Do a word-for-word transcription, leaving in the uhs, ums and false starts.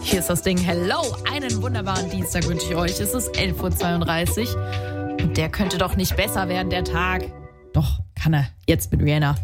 Hier ist das Ding. Hello, einen wunderbaren Dienstag wünsche ich euch. Es ist elf Uhr zweiunddreißig und der könnte doch nicht besser werden, der Tag. Doch, kann er. Jetzt mit Rihanna.